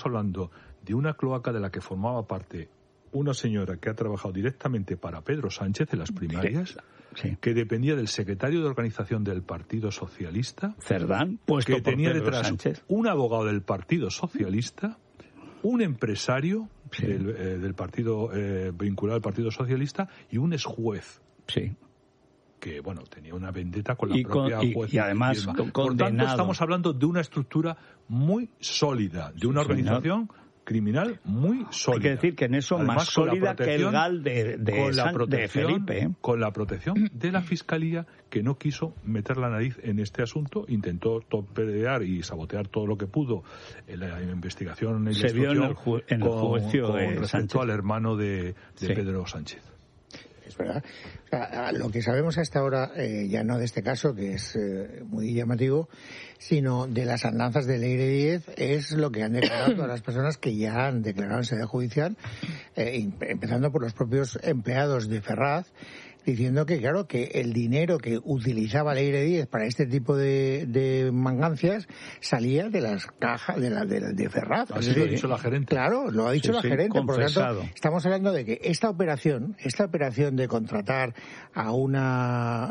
hablando de una cloaca de la que formaba parte una señora que ha trabajado directamente para Pedro Sánchez en las primarias, que dependía del secretario de organización del Partido Socialista, Cerdán, puesto que tenía por Pedro detrás Sánchez. Un abogado del Partido Socialista, un empresario del partido vinculado al Partido Socialista y un exjuez. Sí. Que, bueno, tenía una vendetta con la propia juez. Y además Por condenado. tanto, estamos hablando de una estructura muy sólida, de una organización criminal muy sólida. Hay que decir que en eso además, más sólida que el GAL de Felipe. Con la protección de la Fiscalía, que no quiso meter la nariz en este asunto, intentó torpedear y sabotear todo lo que pudo en la investigación y la instrucción con respecto al hermano de Pedro Sánchez. Es verdad. O sea, lo que sabemos hasta ahora, ya no de este caso, que es muy llamativo, sino de las andanzas de Leire Díez, es lo que han declarado todas las personas que ya han declarado en sede judicial, empezando por los propios empleados de Ferraz, diciendo que, claro, que el dinero que utilizaba Leire Díez para este tipo de mangancias salía de las cajas de Ferraz. Así lo ha dicho la gerente. Claro, lo ha dicho la gerente. Por lo tanto, estamos hablando de que esta operación de contratar a una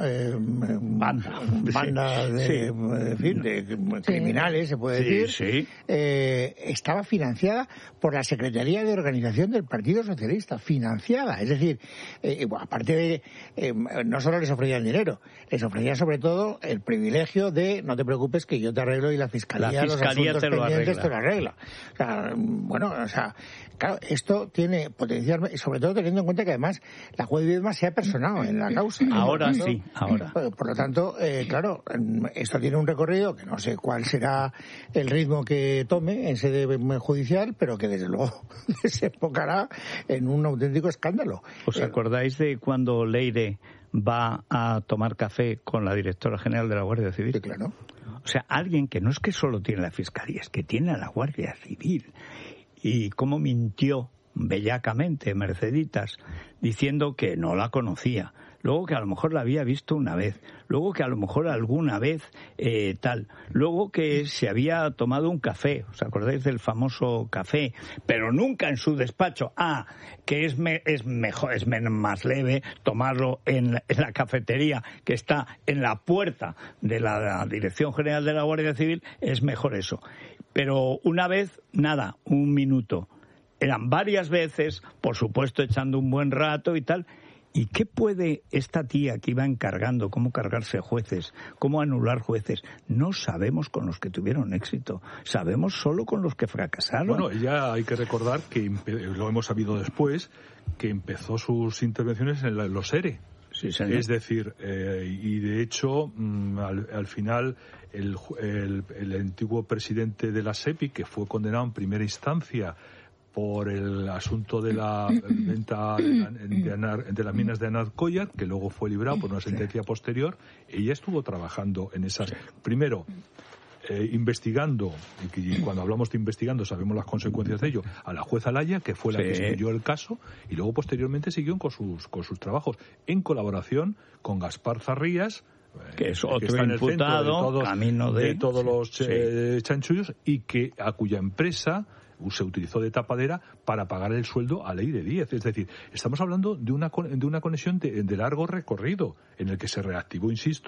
banda de criminales, se puede decir, estaba financiada por la Secretaría de Organización del Partido Socialista. Financiada. Es decir, aparte de no solo les ofrecían dinero, les ofrecían sobre todo el privilegio de no te preocupes que yo te arreglo y la fiscalía los asuntos pendientes te lo arregla. O sea, bueno, o sea, claro, esto tiene potencial, sobre todo teniendo en cuenta que además la juez Viedma se ha personado en la causa. Ahora. Por lo tanto, claro, esto tiene un recorrido que no sé cuál será el ritmo que tome en sede judicial, pero que desde luego desembocará en un auténtico escándalo. ¿Os acordáis de cuando Leire va a tomar café con la directora general de la Guardia Civil? Sí, claro. O sea, alguien que no es que solo tiene la Fiscalía, es que tiene a la Guardia Civil. Y cómo mintió bellacamente Merceditas, diciendo que no la conocía, luego que a lo mejor la había visto una vez, luego que a lo mejor alguna vez tal, luego que se había tomado un café, ¿os acordáis del famoso café? Pero nunca en su despacho. Que es mejor, es más leve tomarlo en la cafetería que está en la puerta de la Dirección General de la Guardia Civil, es mejor eso. Pero una vez, nada, un minuto. Eran varias veces, por supuesto echando un buen rato y tal. ¿Y qué puede esta tía que iba encargando cómo cargarse jueces, cómo anular jueces? No sabemos con los que tuvieron éxito, sabemos solo con los que fracasaron. Bueno, ella hay que recordar que, lo hemos sabido después, que empezó sus intervenciones en los ERE. Sí, señor. Es decir, y de hecho, al final, el antiguo presidente de la SEPI, que fue condenado en primera instancia por el asunto de la venta de las minas de Anarcoya, que luego fue librado por una sentencia posterior, ella estuvo trabajando en esas. Primero, investigando, y cuando hablamos de investigando sabemos las consecuencias de ello, a la jueza Laya, que fue la que estudió el caso, y luego posteriormente siguió con sus trabajos, en colaboración con Gaspar Zarrías, que es otro imputado, camino de todos los chanchullos, y a cuya empresa se utilizó de tapadera para pagar el sueldo a Leire Díez. Es decir, estamos hablando de una conexión de largo recorrido, en el que se reactivó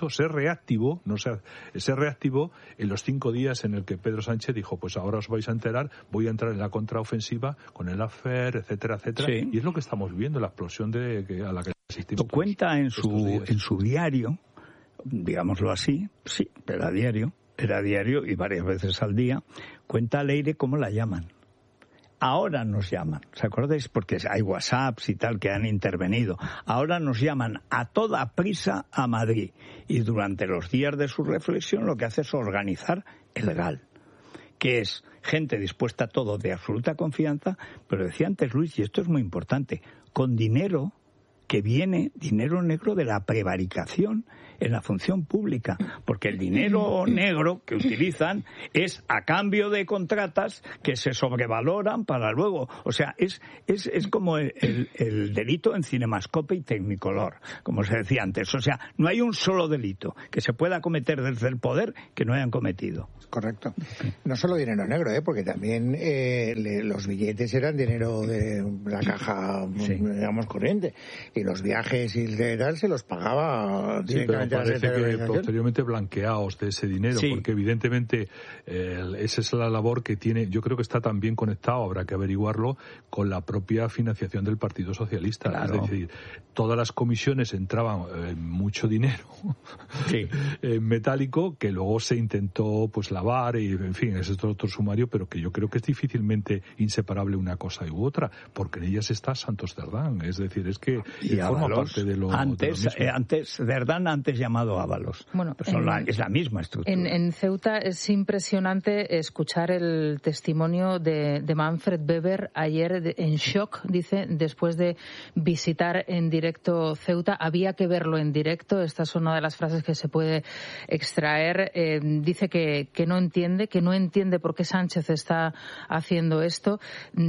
en los 5 días en el que Pedro Sánchez dijo, pues ahora os vais a enterar, voy a entrar en la contraofensiva con el AFER, etcétera, etcétera. Sí. Y es lo que estamos viendo, la explosión a la que asistimos. Cuenta en su diario, digámoslo así, sí, era diario y varias veces al día, cuenta a Leire cómo la llaman. Ahora nos llaman, ¿os acordáis? Porque hay WhatsApps y tal que han intervenido. Ahora nos llaman a toda prisa a Madrid. Y durante los días de su reflexión lo que hace es organizar el GAL, que es gente dispuesta a todo, de absoluta confianza, pero decía antes Luis, y esto es muy importante, con dinero que viene dinero negro de la prevaricación en la función pública, porque el dinero negro que utilizan es a cambio de contratas que se sobrevaloran para luego, o sea, es como el delito en Cinemascope y Technicolor, como se decía antes, o sea, no hay un solo delito que se pueda cometer desde el poder que no hayan cometido. Correcto. No solo dinero negro, porque también los billetes eran dinero de la caja, digamos, corriente, y los viajes y tal se los pagaba directamente. Parece que posteriormente blanqueados de ese dinero, porque evidentemente esa es la labor que tiene. Yo creo que está también conectado, habrá que averiguarlo, con la propia financiación del Partido Socialista. Claro. Es decir, todas las comisiones entraban mucho dinero metálico que luego se intentó pues lavar y en fin, ese es otro sumario, pero que yo creo que es difícilmente inseparable una cosa u otra, porque en ellas está Santos Cerdán. Es decir, es que forma parte de lo antes Cerdán, antes llamado Ábalos. Bueno, es la misma estructura. En Ceuta es impresionante escuchar el testimonio de Manfred Weber ayer en shock, dice, después de visitar en directo Ceuta. Había que verlo en directo. Esta es una de las frases que se puede extraer. Dice que no entiende por qué Sánchez está haciendo esto.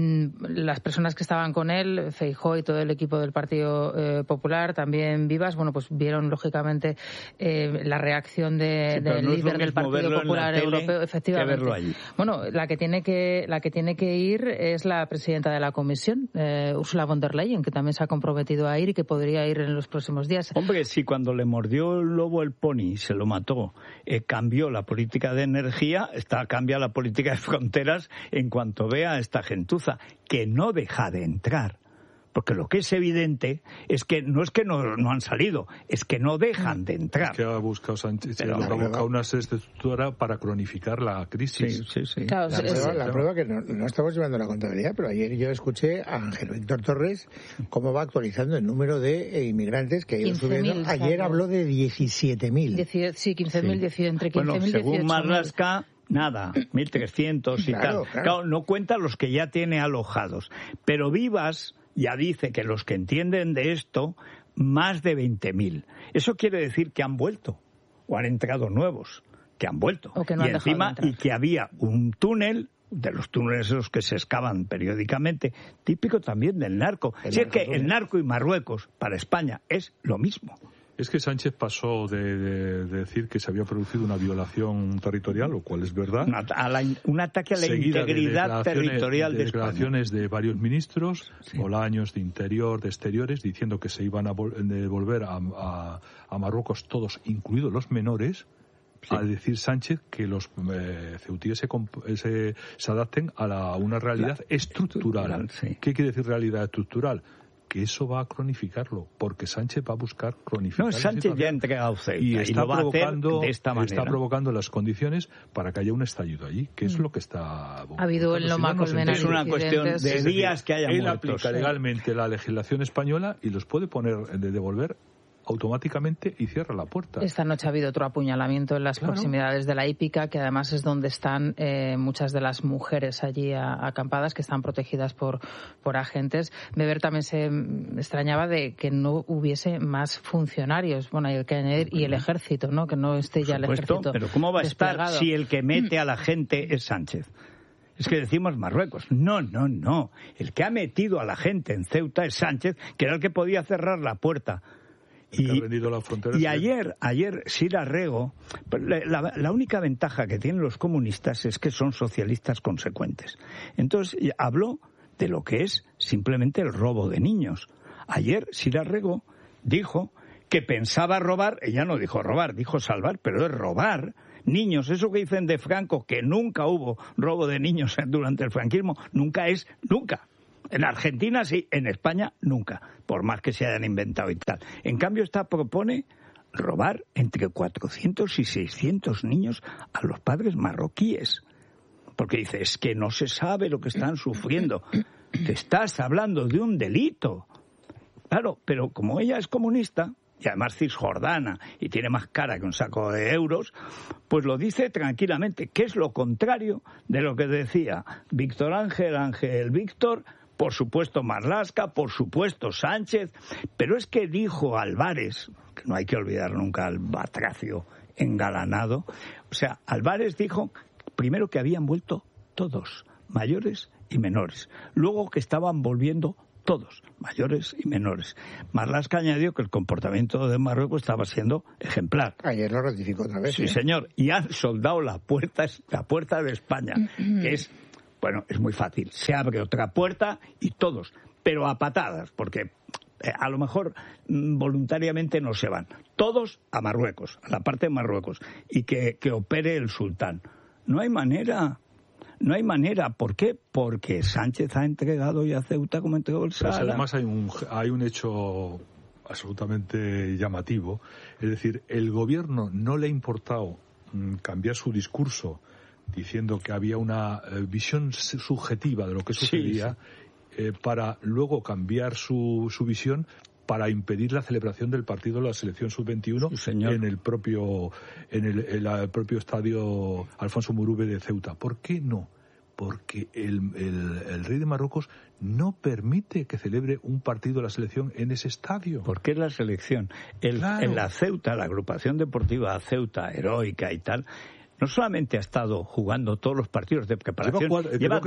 Las personas que estaban con él, Feijóo y todo el equipo del Partido Popular, también Vivas, bueno, pues vieron lógicamente la reacción del líder del Partido Popular Europeo, efectivamente. Que verlo allí. Bueno, la que tiene que ir es la presidenta de la Comisión, Ursula von der Leyen, que también se ha comprometido a ir y que podría ir en los próximos días. Hombre, si cuando le mordió el lobo el pony, se lo mató, cambió la política de energía, cambia la política de fronteras en cuanto vea a esta gentuza, que no deja de entrar. Porque lo que es evidente es que no han salido, es que no dejan de entrar. Es que ha buscado Sánchez, ha buscado una estructura para cronificar la crisis. Sí. Claro, la prueba que no estamos llevando la contabilidad, pero ayer yo escuché a Ángel Víctor Torres cómo va actualizando el número de inmigrantes que ha ido subiendo. Ayer habló de 17.000. Sí, 15.000, entre 15.000 y 18.000. Bueno, según Marlaska, nada, 1.300 y tal. Claro, no cuenta los que ya tiene alojados. Pero Vivas ya dice que los que entienden de esto, más de 20.000. Eso quiere decir que han vuelto, o han entrado nuevos, que han vuelto. O que no y han encima, y que había un túnel, de los túneles esos que se excavan periódicamente, típico también del narco. Si es que el narco y Marruecos, para España, es lo mismo. Es que Sánchez pasó de decir que se había producido una violación territorial, lo cual es verdad. Un ataque a la integridad territorial de España. Declaraciones de varios ministros, Bolaños, de Interior, de Exteriores, diciendo que se iban a devolver a Marruecos todos, incluidos los menores, a decir Sánchez que los ceutíes se adapten a una realidad estructural. ¿Qué quiere decir realidad estructural? Que eso va a cronificarlo, porque Sánchez va a buscar cronificar. No, Sánchez ya ha entregado Ceuta y está provocando de esta manera. Está provocando las condiciones para que haya un estallido allí, que es lo que está. Ha habido en Loma Colmena. Es una cuestión de días que haya muertos. Él aplica legalmente la legislación española y los puede devolver automáticamente y cierra la puerta. Esta noche ha habido otro apuñalamiento en las proximidades de la hípica, que además es donde están muchas de las mujeres allí acampadas, que están protegidas por agentes. Weber también se extrañaba de que no hubiese más funcionarios. Bueno, hay que añadir, y el ejército, ¿no? Que no esté ya el ejército. Pero ¿cómo va a estar si el que mete a la gente es Sánchez? Es que decimos Marruecos. No. El que ha metido a la gente en Ceuta es Sánchez, que era el que podía cerrar la puerta. Y ayer Sira Rego, la única ventaja que tienen los comunistas es que son socialistas consecuentes. Entonces habló de lo que es simplemente el robo de niños. Ayer Sira Rego dijo que pensaba robar, ella no dijo robar, dijo salvar, pero es robar niños. Eso que dicen de Franco, que nunca hubo robo de niños durante el franquismo, nunca. En Argentina sí, en España nunca, por más que se hayan inventado y tal. En cambio, esta propone robar entre 400 y 600 niños a los padres marroquíes. Porque dice, es que no se sabe lo que están sufriendo. Te estás hablando de un delito. Claro, pero como ella es comunista, y además cisjordana, y tiene más cara que un saco de euros, pues lo dice tranquilamente, que es lo contrario de lo que decía Víctor Ángel Víctor, por supuesto Marlaska, por supuesto Sánchez, pero es que dijo Álvarez, que no hay que olvidar nunca al batracio engalanado, o sea, Álvarez dijo primero que habían vuelto todos, mayores y menores, luego que estaban volviendo todos, mayores y menores. Marlaska añadió que el comportamiento de Marruecos estaba siendo ejemplar. Ayer lo ratificó otra vez. Sí, señor. Y han soldado la puerta de España, que es, bueno, es muy fácil. Se abre otra puerta y todos, pero a patadas, porque a lo mejor voluntariamente no se van. Todos a Marruecos, a la parte de Marruecos, y que opere el sultán. No hay manera. No hay manera. ¿Por qué? Porque Sánchez ha entregado ya Ceuta como entregó el Sahara. Pues además hay un hecho absolutamente llamativo. Es decir, el gobierno no le ha importado cambiar su discurso diciendo que había una visión subjetiva de lo que sucedía, para luego cambiar su visión para impedir la celebración del partido de la selección sub-21 en el propio estadio Alfonso Murube de Ceuta. ¿Por qué no? Porque el rey de Marruecos no permite que celebre un partido de la selección en ese estadio. ¿Por qué la selección? Claro. En la Ceuta, la agrupación deportiva Ceuta, heroica y tal, no solamente ha estado jugando todos los partidos de preparación, lleva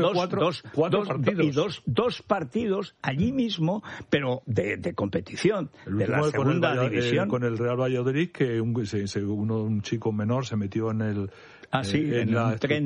dos partidos allí mismo, pero de competición, de la segunda división. Con el Real Valladolid, que un chico menor se metió en el... en un tren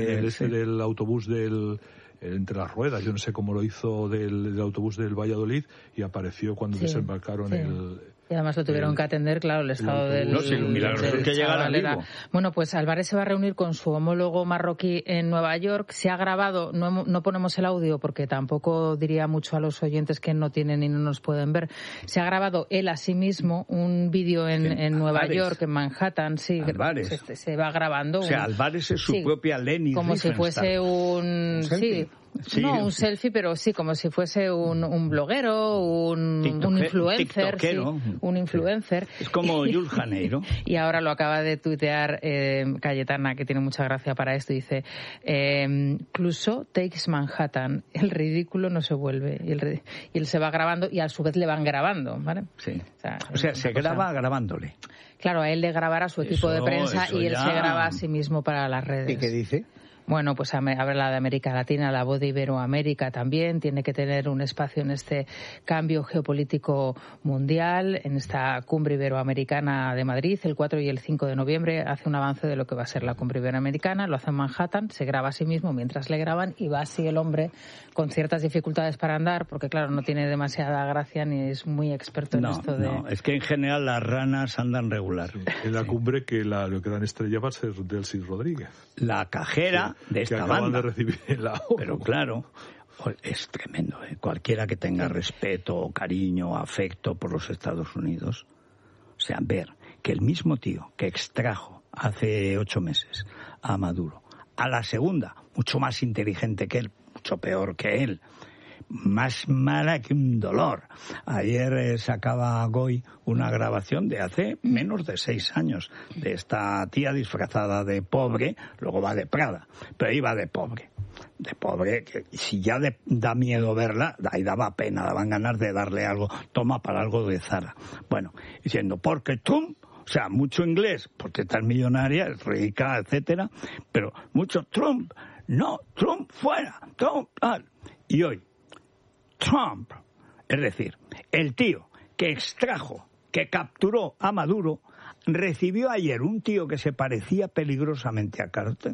del autobús entre las ruedas, yo no sé cómo lo hizo del autobús del Valladolid, y apareció cuando desembarcaron Y además lo tuvieron que atender, claro, el estado del que llegara vivo. Bueno, pues Álvarez se va a reunir con su homólogo marroquí en Nueva York. Se ha grabado, no ponemos el audio porque tampoco diría mucho a los oyentes que no tienen y no nos pueden ver. Se ha grabado él a sí mismo un vídeo en Nueva York, en Manhattan. Sí, Álvarez. Se va grabando. O sea, Álvarez es su propia Leni como si fuese un... No, un selfie, pero sí, como si fuese un bloguero, un influencer. Un influencer. Es como Jules Janeiro. Y ahora lo acaba de tuitear Cayetana, que tiene mucha gracia para esto. Dice, Clouseau takes Manhattan. El ridículo no se vuelve. Y él se va grabando y a su vez le van grabando, ¿vale? Sí. O sea se graba grabándole. Claro, a él le grabará su equipo de prensa y él se graba a sí mismo para las redes. ¿Y qué dice? Bueno, pues a ver, la de América Latina, la voz de Iberoamérica también tiene que tener un espacio en este cambio geopolítico mundial, en esta cumbre iberoamericana de Madrid, el 4 y el 5 de noviembre, hace un avance de lo que va a ser la cumbre iberoamericana, lo hace en Manhattan, se graba a sí mismo mientras le graban y va así el hombre con ciertas dificultades para andar, porque claro, no tiene demasiada gracia ni es muy experto en esto de... No, es que en general las ranas andan regular. Sí, en la cumbre que lo que dan estrella va a ser Delcy Rodríguez. La cajera de esta banda. De recibir pero claro, es tremendo, ¿eh? Cualquiera que tenga respeto, cariño, afecto por los Estados Unidos, o sea, ver que el mismo tío que extrajo hace 8 meses a Maduro, a la segunda, mucho más inteligente que él, mucho peor que él, más mala que un dolor. Ayer sacaba Goy una grabación de hace menos de 6 años de esta tía disfrazada de pobre, luego va de Prada, pero iba de pobre, que si ya da miedo verla, ahí daba pena, daban ganas de darle algo, toma para algo de Zara. Bueno, diciendo, porque Trump, o sea, mucho inglés, porque está millonaria, es rica, etcétera, pero mucho Trump, no, Trump fuera, Trump tal. Y hoy, Trump, es decir, el tío que extrajo, que capturó a Maduro, recibió ayer un tío que se parecía peligrosamente a Carter,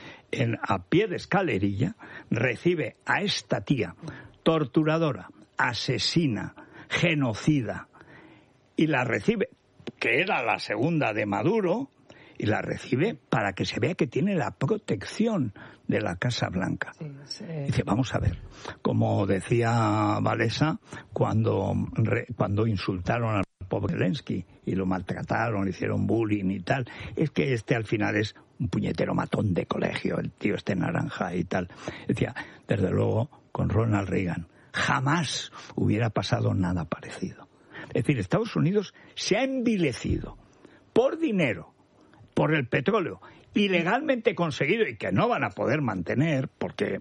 a pie de escalerilla, recibe a esta tía, torturadora, asesina, genocida, y la recibe, que era la segunda de Maduro, y la recibe para que se vea que tiene la protección de la Casa Blanca. Dice, vamos a ver, como decía Walesa cuando insultaron al pobre Zelensky y lo maltrataron, le hicieron bullying y tal, es que al final es un puñetero matón de colegio, el tío naranja y tal. Decía, desde luego, con Ronald Reagan jamás hubiera pasado nada parecido. Es decir, Estados Unidos se ha envilecido por dinero, por el petróleo ilegalmente conseguido y que no van a poder mantener porque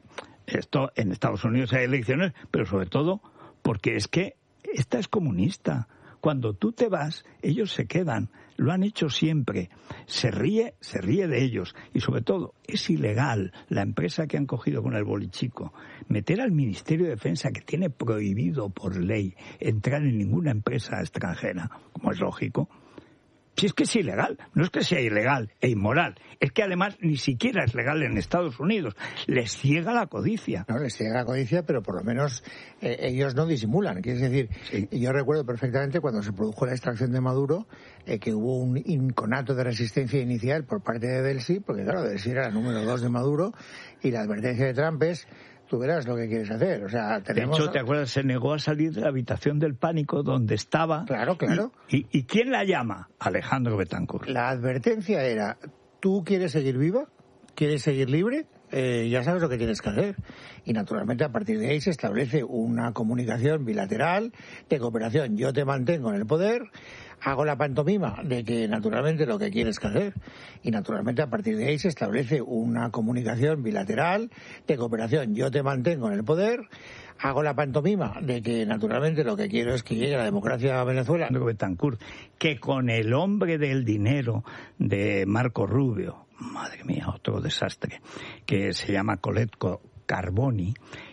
Esto en Estados Unidos hay elecciones, pero sobre todo porque es que esta es comunista. Cuando tú te vas, ellos se quedan. Lo han hecho siempre. Se ríe de ellos. Y sobre todo, es ilegal la empresa que han cogido con el bolichico. Meter al Ministerio de Defensa, que tiene prohibido por ley entrar en ninguna empresa extranjera, como es lógico. Si es que es ilegal, no es que sea ilegal e inmoral, es que además ni siquiera es legal en Estados Unidos. Les ciega la codicia. No, les ciega la codicia, pero por lo menos ellos no disimulan. Quiere decir, sí. Yo recuerdo perfectamente cuando se produjo la extracción de Maduro, que hubo un inconato de resistencia inicial por parte de Delcy, porque claro, Delcy era el número 2 de Maduro, y la advertencia de Trump es: tú verás lo que quieres hacer. O sea, tenemos... De hecho, ¿te acuerdas? Se negó a salir de la habitación del pánico donde estaba. Claro. ¿Y quién la llama? Alejandro Betancourt. La advertencia era: ¿tú quieres seguir viva? ¿Quieres seguir libre? Ya sabes lo que tienes que hacer. Y naturalmente a partir de ahí se establece una comunicación bilateral de cooperación. Yo te mantengo en el poder, hago la pantomima de que naturalmente lo que quieres que hacer. Y naturalmente a partir de ahí se establece una comunicación bilateral de cooperación. Yo te mantengo en el poder, hago la pantomima de que naturalmente lo que quiero es que llegue la democracia a Venezuela. Betancourt, que con el hombre del dinero de Marco Rubio, madre mía, otro desastre, que se llama Coletto Carboni,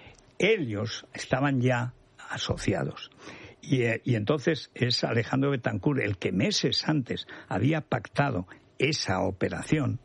ellos estaban ya asociados. Y entonces es Alejandro Betancourt el que meses antes había pactado esa operación,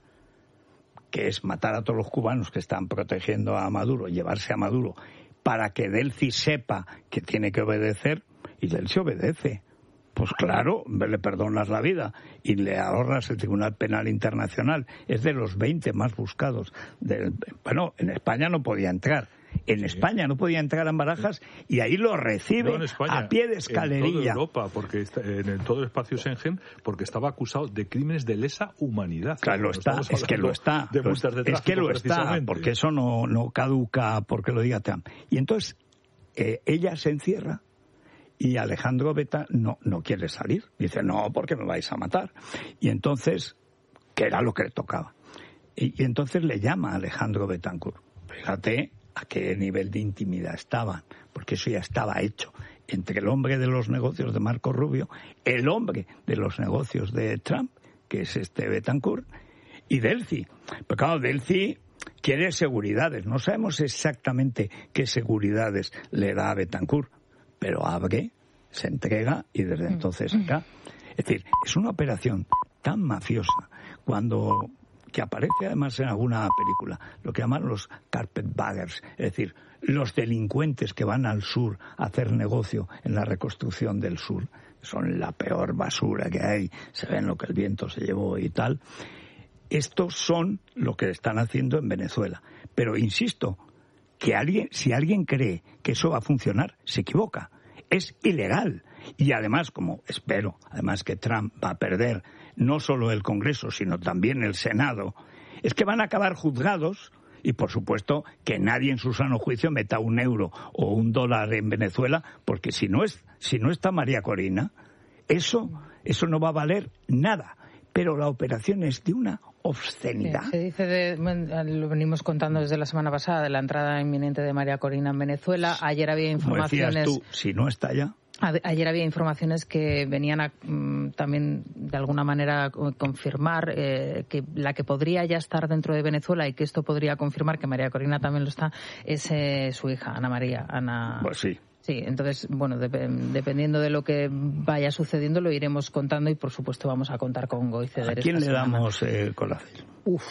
que es matar a todos los cubanos que están protegiendo a Maduro, llevarse a Maduro, para que Delcy sepa que tiene que obedecer, y Delcy obedece. Pues claro, le perdonas la vida y le ahorras el Tribunal Penal Internacional. Es de los 20 más buscados. Bueno, en España no podía entrar. En España no podía entrar en Barajas y ahí lo recibe a pie de escalerilla. En toda Europa, porque en todo el espacio Schengen, porque estaba acusado de crímenes de lesa humanidad. Claro, es que lo está. Es que lo está, porque eso no caduca porque lo diga Trump. Y entonces ella se encierra. Y Alejandro no quiere salir. Dice, no, porque me vais a matar. Y entonces, que era lo que le tocaba. Y entonces le llama a Alejandro Betancourt. Fíjate a qué nivel de intimidad estaban, porque eso ya estaba hecho. Entre el hombre de los negocios de Marco Rubio, el hombre de los negocios de Trump, que es Betancourt, y Delcy. Pero claro, Delcy quiere seguridades. No sabemos exactamente qué seguridades le da a Betancourt, pero abre, se entrega y desde entonces acá. Es decir, es una operación tan mafiosa que aparece además en alguna película, lo que llaman los carpetbaggers, es decir, los delincuentes que van al sur a hacer negocio en la reconstrucción del sur. Son la peor basura que hay, se ven lo que el viento se llevó y tal. Estos son lo que están haciendo en Venezuela. Pero insisto, si alguien cree que eso va a funcionar, se equivoca. Es ilegal. Y además, como espero, además que Trump va a perder no solo el Congreso, sino también el Senado, es que van a acabar juzgados y, por supuesto, que nadie en su sano juicio meta €1 o $1 en Venezuela, porque si no está María Corina, eso no va a valer nada. Pero la operación es de una obscenidad. Sí, se dice, lo venimos contando desde la semana pasada, de la entrada inminente de María Corina en Venezuela. Ayer había informaciones... Como decías tú, si no está ya... Ayer había informaciones que venían a también de alguna manera confirmar que la que podría ya estar dentro de Venezuela y que esto podría confirmar que María Corina también lo está, es su hija, Ana María. Pues sí. Sí, entonces, bueno, dependiendo de lo que vaya sucediendo lo iremos contando y, por supuesto, vamos a contar con Goiceder. ¿A quién le damos Colacel?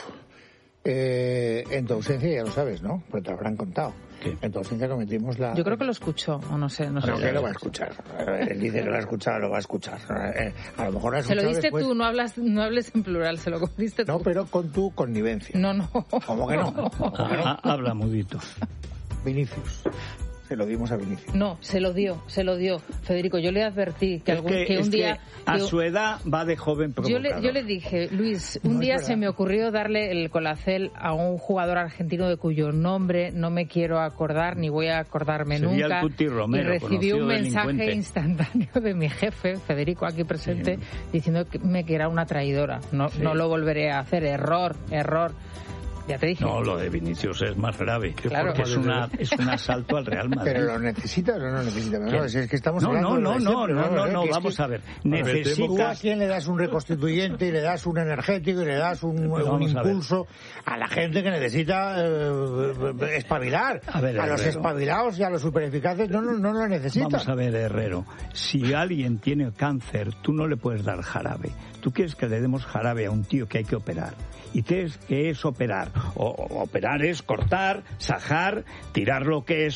En tu ausencia ya lo sabes, ¿no? Porque te lo habrán contado. ¿Qué? En tu ausencia cometimos la... Yo creo que lo escuchó, o no sé. No, que lo va a escuchar. Él dice que lo ha escuchado, lo va a escuchar. A lo mejor lo ha escuchado. Se lo diste después... tú, no hables en plural, se lo diste tú. No, pero con tu connivencia. No. ¿Cómo que no? Habla mudito. Vinicius. Se lo dimos a Vinicius. No, se lo dio. Federico, yo le advertí que un día... a su edad va de joven provocador. Yo le dije, Luis, un día se me ocurrió darle el Colacel a un jugador argentino de cuyo nombre no me quiero acordar, ni voy a acordarme Sería nunca. El Cuti Romero, y recibí un mensaje delincuente instantáneo de mi jefe, Federico, aquí presente, diciéndome que era una traidora. No lo volveré a hacer. Error. Ya te dije. No, lo de Vinicius es más grave. Claro. Porque es un asalto al Real Madrid. ¿Pero lo necesitas o no lo necesitas? No, es que estamos hablando no, vamos a ver. ¿Tú a quién le das un reconstituyente y le das un energético y le das un impulso a la gente que necesita espabilar? A los espabilados y a los supereficaces no lo necesitan. Vamos a ver, Herrero. Si alguien tiene cáncer, tú no le puedes dar jarabe. Tú quieres que le demos jarabe a un tío que hay que operar. ¿Y qué es operar? Operar es cortar, sajar, tirar lo que es